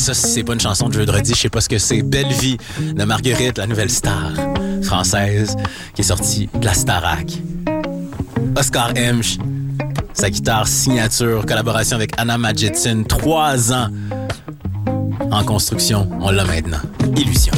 ça, si c'est pas une chanson de Jeudi, je sais pas ce que c'est. Belle vie de Marguerite, la nouvelle star française qui est sortie de la Starac. Oscar Hemsch, sa guitare signature, collaboration avec Anna Majidson, 3 ans en construction, on l'a maintenant. Illusion.